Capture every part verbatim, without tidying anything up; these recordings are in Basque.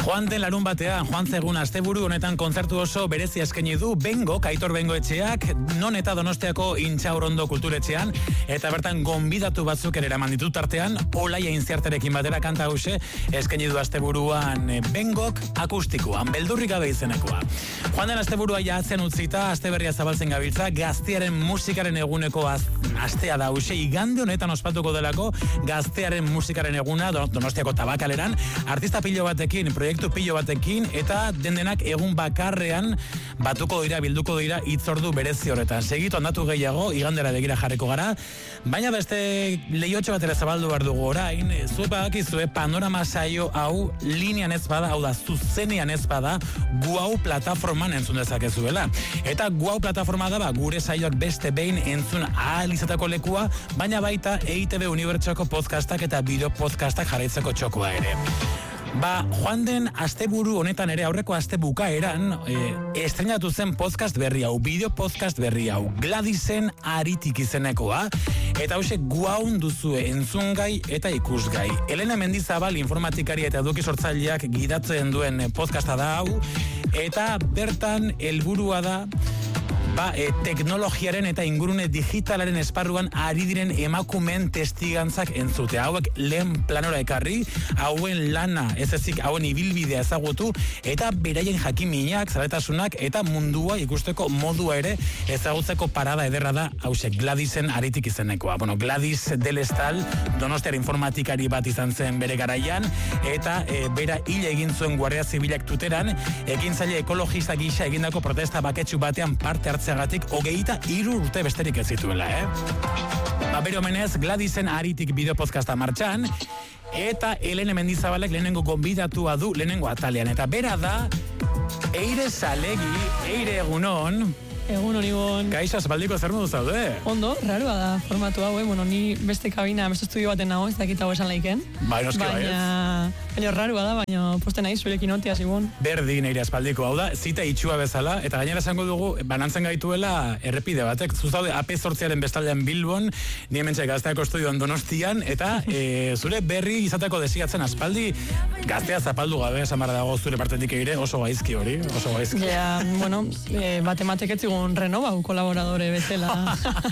Joan den larun batean, Joan Zegun asteburu honetan kontzertu oso berezi eskaini du Bengo, Aitor Bengo etxeak, non eta Donostiako Intxaurrondo kulturetxean, eta bertan gonbidatu batzuk ere eraman ditut artean, Olaia Inziarterekin batera kanta hause eskaini du asteburuan Bengok akustikoan, beldurrik gabe izenekoa. Joan den asteburua jatzen utzita, asteberria zabaltzen gabiltza, gaztearen musikaren eguneko az, astea da hause, igande honetan ospatuko delako gaztearen musikaren eguna Donostiako Tabakaleran, artista pilo batekin, proiektu pilo batekin, eta dendenak egun bakarrean batuko dira, bilduko dira itzordu berezi horretan. Segitu ondatu gehiago, igandera begira jarriko gara, baina beste lehiotxo batera zabaldu behar dugu orain, zuek badakizue panorama saio hau linean ez bada, hau da zuzenean ez bada, Guau plataforman entzun dezakezuela. Eta Guau plataforma da ba, gure saioak beste behin entzun ahal izateko lekua, baina baita E I T B Unibertsoko podcastak eta bideo podcastak jarraitzeko txokoa ere. Ba, joan den asteburu honetan ere aurreko astebukaeran e, estrenatu zen podcast berri hau, bideo podcast berri hau, Gladisen Aritik izenekoa, eta hause Guaun duzue entzungai eta ikusgai. Elena Mendizabal informatikari eta eduki sortzaileak gidatzen duen podcasta da hau, eta bertan helburua da Ba, e, teknologiaren eta ingurune digitalaren esparruan ari diren emakumeen testigantzak entzute. Hauek lehen planora ekarri, hauen lana, ez ezik, hauen ibilbidea ezagutu, eta beraien jakiminak, zaletasunak, eta mundua ikusteko modua ere ezagutzeko parada ederra da, hause, Gladisen Aritik izenekoa. Bueno, Gladys Delestal, Donostiar informatikari bat izan zen bere garaian, eta e, bera hil egin zuen Guardia Zibilak tuteran, ekintzaile ekologista gisa egindako protesta baketsu batean parte hartzen gatik hogeita hiru urte besterik ez zituela, eh? Ba, bere omenez, Gladisen Aritik bideo podcasta martxan, eta Elene Mendizabalek lehenengo gonbidatua du lehenengo atalean, eta bera da Eire Salegi, Eire egunon. Egun hori bon. Kaixas, baldiko zer modu zaude? Ondo, raroa da formatu hau, eh? Bueno, ni beste kabina, beste estudio baten nago, ez dakit hau esan laiken. Bai, noski bai, ez? Baina, baina raroa da, baina poste naiz, zurekin ontia, zibon. Berdin eire aspaldiko, hau da, zita itxua bezala, eta gainera esango dugu, banantzen gaituela errepide batek. Zuzaude, A P zortziaren bestaldean Bilbon, ni hementxe gazteako estudioan Donostian, eta e, zure berri izateko desiatzen aspaldi, gaztea zapaldu gabe, esan barra dago zure partetik eire, oso gaizki hori, oso gaizki. Ja, bueno, e, batematek etzigun renovau kolaboradore bezala.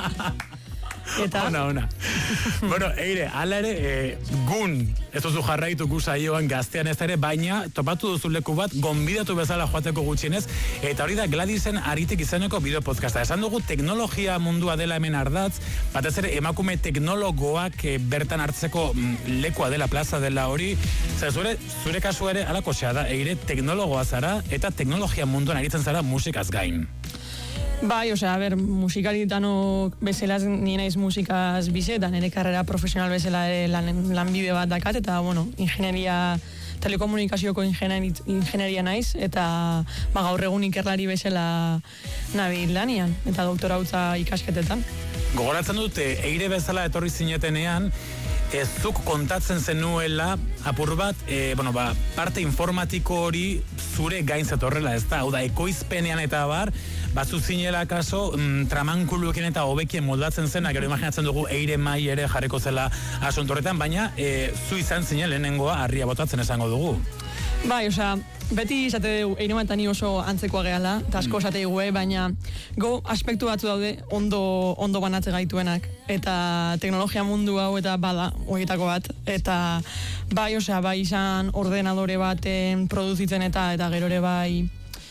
Eta... Ona, ona. Bueno, eire, ala ere, e, gun, ez duzu jarraitu gu saioan gaztean ez ere, baina topatu duzu leku bat, gonbidatu bezala joateko gutxienez, eta hori da Gladisen Aritik izeneko bideo podcasta. Esan dugu teknologia mundua dela hemen ardatz, batez ere emakume teknologoak e, bertan hartzeko mm, lekua dela, plaza dela hori, zer zure, zure kasu ere alako xea da, eire teknologoa zara, eta teknologia munduan aritzen zara musikaz gain. Bai, osea, a ber, musikari dano bezala ni naiz musikaz bize, eta nire karrera profesional bezala lan, lanbide bat dakat, eta, bueno, ingenieria, telekomunikazioko ingenieri, ingenieria naiz, eta ba, gaur egun ikerlari bezala nabil lanian, eta doktorautza ikasketetan. Gogoratzen dut, eire bezala etorri zinetenean, ez zuk kontatzen zenuela apur bat, e, bueno, ba, parte informatiko hori zure gain zetorrela, ez da, hau da, ekoizpenean eta bar, batzu zinela kaso, mm, tramankuluekin eta hobekien moldatzen zena, gero imaginatzen dugu eire mai ere jarriko zela asuntorretan, baina e, zu izan zinen lehenengoa harria botatzen esango dugu. Bai, osea, beti izate dugu, eire mantani oso antzekoa gehala, eta asko esate dugu, baina go aspektu batzu daude ondo, ondo banatze gaituenak, eta teknologia mundu hau eta bada, horietako bat, eta bai, osea, bai izan ordenadore baten produzitzen eta eta gero ere bai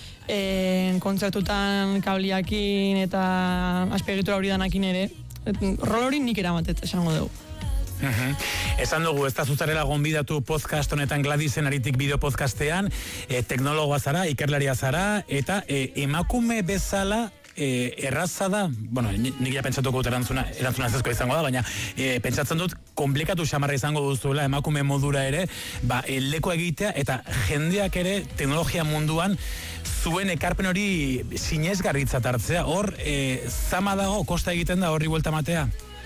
en, kontzertutan kabliakin eta azpiegitura hori danakin ere, rol hori nik eramatet esango dugu. Uh-huh. Esan dugu, ez da zuzarela gonbidatu podcast honetan Gladisen Aritik bideo podcastean, e, teknologoa zara, ikerlaria zara, eta e, emakume bezala e, erraza da, bueno, nik ja pentsatuko dut erantzuna, erantzuna ezezko izango da, baina e, pentsatzen dut, komplikatu xamarra izango duzuela emakume modura ere, ba, e, leko egitea, eta jendeak ere teknologia munduan zuen ekarpen hori sinesgarritzat hartzea, hor, e, zama dago, kosta egiten da horri buelta matea?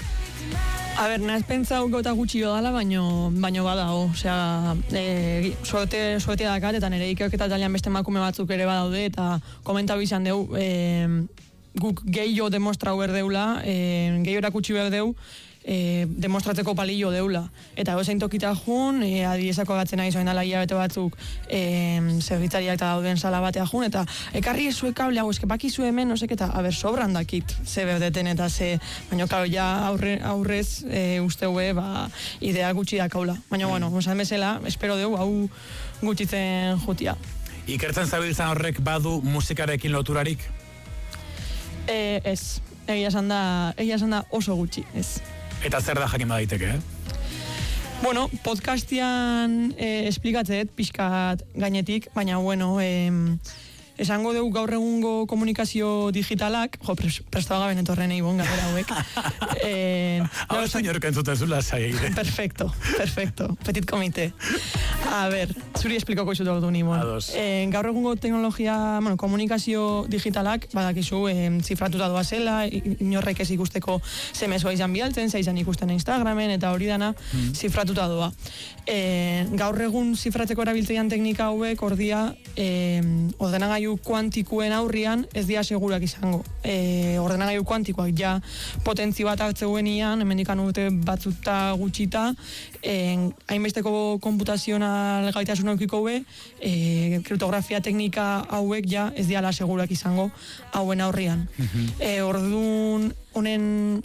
A ber, naz pentsau gauta gutxi dala, baino, baino badago, osea, e, soete, soete dakat, eta nire ikeoketa talian beste emakume batzuk ere badaude, eta komentau izan deu, e, guk gehiago demostrau berdeula, e, gehiago erakutsi berdeu, e, demostratzeko balio deula. Eta gozain tokita jun, e, adiezako agatzen nahi zoen alaia bete batzuk e, zerbitzariak eta dauden sala batea jun, eta ekarri ezue kable hau, eske bakizu hemen, no sek, eta aber sobran dakit, ze berdeten eta ze, baina, karo, ja aurre, aurrez e, usteue, ba, idea gutxi dakaula. Baina, bueno, osan bezala, espero deu, hau gutxitzen jutia. Ikertzen zabiltzan horrek badu musikarekin loturarik? E, ez, egia esan da, egia esan da oso gutxi, ez. Eta zer da jakin badaiteke, eh? Bueno, podcastian eh, esplikatzeet, pixkat gainetik, baina, bueno, eh, esango dugu gaur egungo komunikazio digitalak, jo, pres, prestatu gaben etorren egon gabera hauek. eh, Hau ez inorka entzutezula zaire. Perfecto, perfecto, petit komite. A ber, zuri esplikoko izutu dut ni, bueno. Eh, gaur egungo teknologia, bueno, komunikazio digitalak, badakizu, eh, zifratuta doa zela, inorrek ez ikusteko zemezua izan bialtzen, ze izan ikusten Instagramen, eta hori dana mm. zifratuta doa. Eh, gaur egun zifratzeko erabiltzeian teknika hauek, ordia, eh, ordenagailu kuantikuen aurrian ez dira segurak izango. E, ordenagailu kuantikoak ja potentzi bat hartzeuen ian, hemendikan urte batzuta gutxita, e, hainbesteko konputazional gaitasun aukiko be, e, kriptografia teknika hauek ja ez dira segurak izango hauen aurrian. Mm-hmm. e, orduan, honen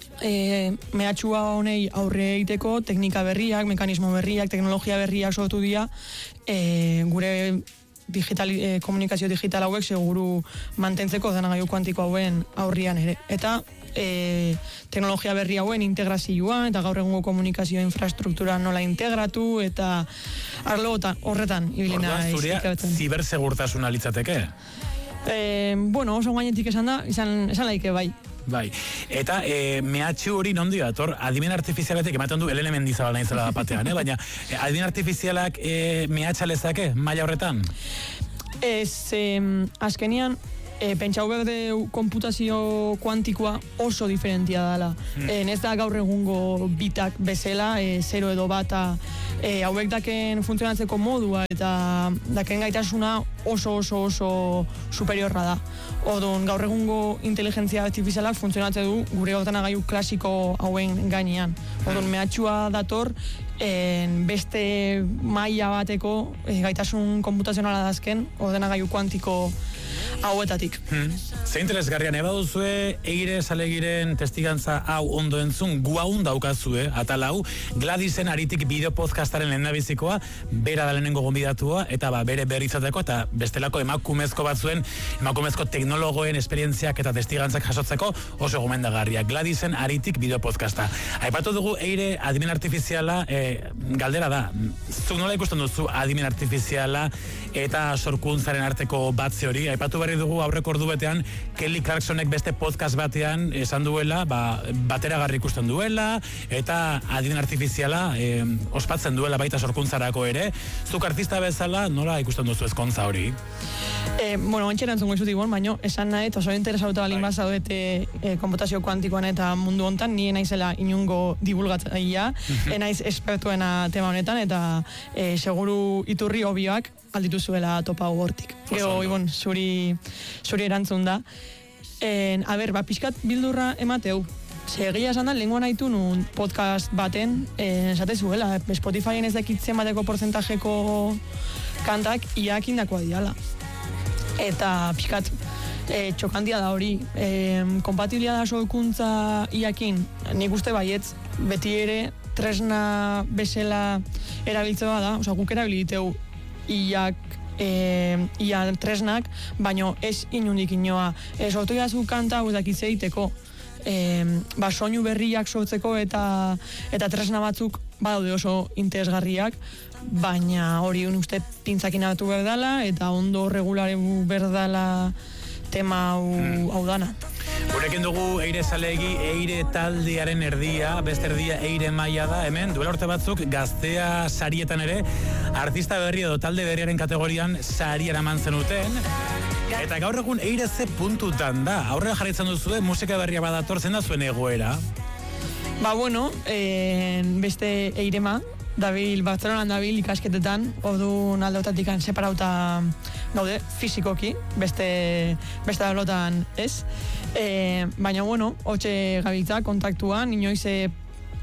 E, mehatxua honei aurre egiteko teknika berriak, mekanismo berriak, teknologia berriak sortu dira, e, gure digital, eh, komunikazio digital hauek seguru mantentzeko ordenagailu kuantiko hauen aurrian ere. Eta eh, teknologia berri hauen integrazioa, eta gaur egungo komunikazio infrastruktura nola integratu, eta arlo horretan ibilina izikabetzen. Orduan, zurea zibersegurtasuna litzateke? Eh, bueno, oso gainetik esan da, izan, esan laike bai. Bai, eta e, mehatxu hori nondi dator, adimen artifizialetik ematen du Elene Mendizabal nahi zela batean, eh? Baina e, adimen artifizialak e, mehatxa lezake, maila horretan? Ez, e, azkenian, e, pentsau berde konputazio kuantikoa oso diferentia dela. Hmm. E, ez da gaur egungo bitak bezala, e, zero edo bata, e, hauek daken funtzionatzeko modua eta daken gaitasuna oso oso oso superiorra da. Odun, gaur egungo inteligentzia artifizialak funtzionatze du gure ordenagailu klasiko hauen gainean. Odun, mehatxua dator en, beste maila bateko e, gaitasun konputazionala dazken ordenagailu kuantiko hauetatik. Hmm. Ze interesgarrian, eba duzue Eire Salegiren testigantza hau ondo entzun, guaun daukazue, atal hau, Gladisen aritik bideo podcastaren lehendabizikoa, bera da lehenengo gonbidatua, eta ba, bere berrizateko, eta bestelako emakumezko batzuen, emakumezko teknologoen esperientziak eta testigantzak jasotzeko oso gomendagarria. Gladisen aritik bideo podcasta. Aipatu dugu Eire adimen artifiziala, e, galdera da, zuk nola ikusten duzu adimen artifiziala eta sorkuntzaren arteko batze hori? Aipatu berri dugu aurreko ordu betean Kelly Clarksonek beste podcast batean esan duela, ba, bateragarri ikusten duela eta adimen artifiziala e, ospatzen duela baita sorkuntzarako ere. Zuk artista bezala nola ikusten duzu ezkontza hori? Eh, bueno, ontsen antzungo izut ibon, baina esan nahi, oso interesauta balin bat zaudete e, konputazio kuantikoan eta mundu hontan, ni naizela inungo divulgatzaia, enaiz espertuena tema honetan, eta e, seguru iturri obioak alditu zuela topa hortik. Gero, ibon, zuri, zuri erantzun da. En, a ber, ba, pixkat bildurra emateu. Segia esan da, lenguan haitu nun podcast baten, eh, esate zuela, Spotifyen ez dakitzen bateko porzentajeko kantak iakin dakoa diala. Eta pixkat, e, txokandia da hori, e, kompatibilia da sorkuntza iakin, nik uste baietz, beti ere tresna bezala erabiltzea da, oza, guk erabiliteu iak, e, ia tresnak, baino ez inundik inoa. E, sortu jazu kanta hau dakitzeiteko, e, ba, soinu berriak sortzeko eta, eta tresna batzuk badaude oso interesgarriak, baina hori uste pintzakin abatu berdala eta ondo regulare berdala tema hau, hmm. hau dana. Gurekin dugu Eire Salegi, Eire taldearen erdia, beste erdia Eire Maia da, hemen, duela urte batzuk, gaztea sarietan ere, artista berri edo talde berriaren kategorian sari eraman zenuten, eta gaur egun Eire ze puntutan da, aurrera jarraitzen duzue, musika berria badator, zen da zuen egoera? Ba, bueno, eh, beste Eirema, dabil, Bartzelonan dabil ikasketetan, orduan aldeotatik separauta gaude, fizikoki, beste, beste aldotan ez. E, baina, bueno, hotxe gabiltza kontaktuan, inoiz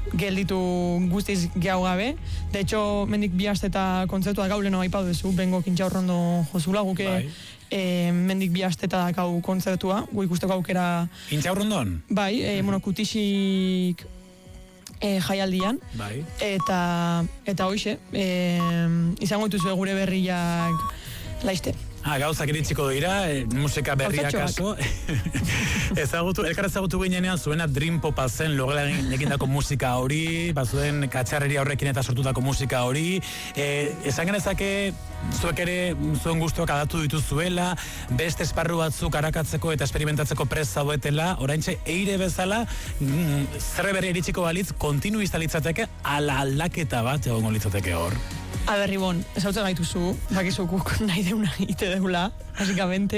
gelditu guztiz gehau gabe. De hecho, mendik bi aste eta kontzertua gau leno aipatu duzu, bengo Intxaurrondo jozula, guke bai. e, mendik bi aste eta gau kontzertua, gu ikusteko aukera... Intxaurrondon? Bai, e, bueno, Kutixik e, jaialdian. Bai. Eta, eta hoxe, e, izango dituzue gure berriak laiste. Ah, gauzak iritsiko dira, eh, musika berriak aso. Ezagutu, elkar ezagutu ginenean zuena Dream Popa zen logelarekin egindako musika hori, bazuen katxarreria horrekin eta sortutako musika hori. Eh, esan genezake, zuek ere zuen gustuak adatu dituzuela, beste esparru batzuk arakatzeko eta esperimentatzeko prest zauetela, oraintxe eire bezala, mm, zerre berri iritsiko balitz, kontinuista litzateke, ala aldaketa bat egongo litzateke hor. Aber, Ibon, ezautze gaituzu, bakizukuk nahi deuna ite deula, básicamente.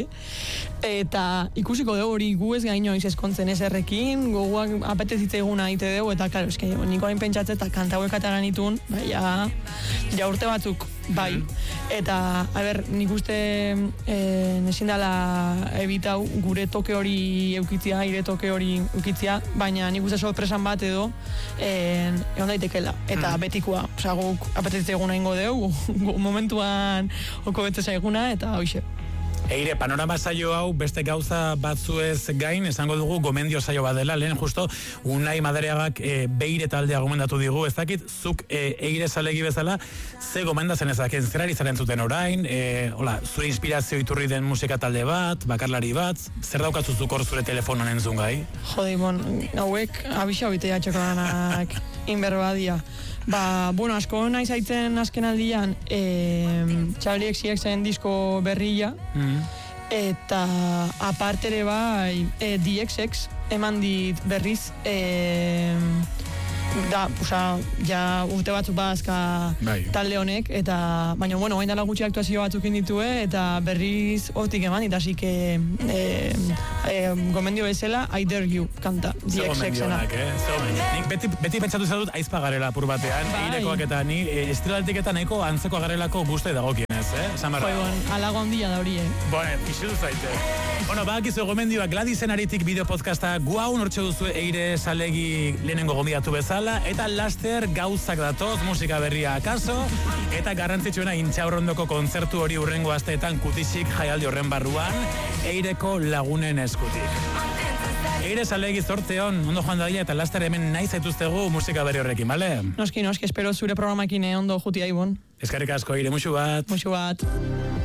Eta ikusiko dugu hori gu ez gaino izeskontzen eserrekin, goguak apetezitza eguna ite dugu, eta, klaro, eske, niko hain pentsatze eta kantauek ataran itun, bai, ja, ja urte batzuk, bai. Eta, a ber, nik uste e, nesin dela ebitau gure toke hori eukitzia, ire toke hori eukitzia, baina nik uste sorpresan bat edo, e, egon daitekela. Eta mm. betikoa, oza, guk apetezitza eguna ingo dugu, momentuan oko bete zaiguna, eta hoxe. Eire, panorama saio hau beste gauza batzuez gain, esango dugu gomendio saio bat dela, lehen justo Unai Madariagak e, beire taldea gomendatu digu, ez dakit, zuk e, eire salegi bezala, ze gomendazen ezaken, zer ari zaren zuten orain, e, hola, zure inspirazio iturri den musika talde bat, bakarlari bat, zer daukatzu zukor zure telefonan entzun gai? Jode, bon, hauek abisa bitea txokoranak inberbadia. Ba, bueno, asko nahi zaitzen azken aldian e, Charlie X C Xen disko berria mm. eta aparte ere bai e, D X X eman dit berriz e, da, oza, ja urte batzuk bazka bai. Talde honek, eta baina, bueno, gain dala gutxi aktuazio batzuk inditue, eta berriz hortik eman, eta así que e, e, gomendio bezala I Dare You kanta, D X X-ena. Eh? Nik beti, beti pentsatu zadut aizpa garela apur batean, bai. Eirekoak eta ni e, estilaltik eta nahiko antzeko garelako guztai dagokienez, eh? Zamarra. Joi, bon, alago handia da hori, eh? Bueno, pixutu zaite. Bueno, bakizu gomendioak Gladisen aritik bideo podcasta guau nortxe duzu eire salegi lehenengo gomidatu bezala, eta laster gauzak datoz, musika berria akaso, eta garrantzitsuena Intxaurrondoko kontzertu hori urrengo asteetan Kutixik jaialdi horren barruan, eireko lagunen eskutik. Eire salegi zorteon, ondo joan daia eta laster hemen nahi zaituztegu musika berri horrekin, bale? Noski, noski, espero zure programakin ondo jutia ibon. Eskerrik asko, Eire, musu bat. Musu bat.